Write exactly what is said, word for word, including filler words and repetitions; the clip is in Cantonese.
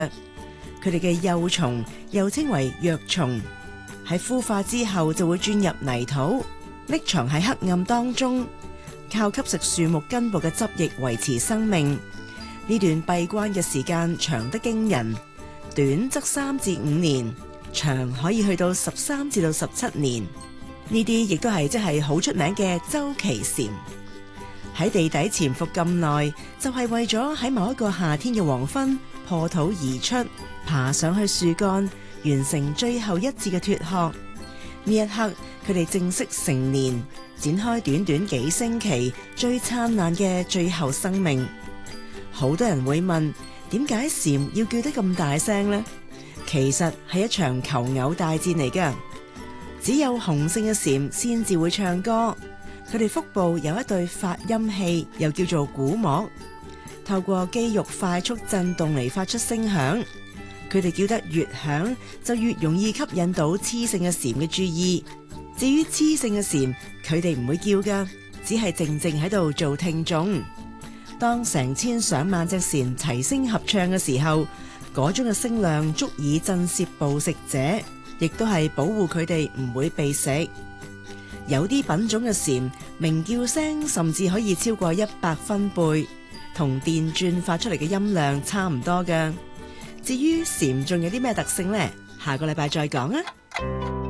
佢哋嘅幼蟲又稱為藥蟲，喺孵化之後就會鑽入泥土，匿藏喺黑暗當中，靠吸食樹木根部嘅汁液維持生命。呢段閉關嘅時間長得驚人，短則三至五年，長可以去到十三至到十七年。呢啲亦都係即係好出名嘅周期蟬。喺地底潛伏咁耐，就係為咗喺某一個夏天嘅黃昏破土而出，爬上去樹幹，完成最後一次嘅脫殼。呢一刻，佢哋正式成年，展開短短幾星期最燦爛嘅最後生命。好多人會問，點解蟬要叫得咁大聲呢？其實係一場求偶大戰嚟㗎。只有雄性嘅蟬先至會唱歌。佢哋腹部有一對發音器，又叫做鼓膜，透過肌肉快速震動嚟發出聲響。佢哋叫得越響，就越容易吸引到雌性嘅蟬嘅注意。至於雌性嘅蟬，佢哋唔會叫㗎，只係靜靜喺度做聽眾。當成千上萬隻蟬齊聲合唱嘅時候，嗰種嘅聲量足以震懾捕食者，亦都係保護佢哋唔會被食。有啲品種嘅蟬鳴叫聲甚至可以超過一百分貝，同電鑽發出嚟嘅音量差唔多㗎。至於蟬仲有啲咩特性呢？下個禮拜再講啊！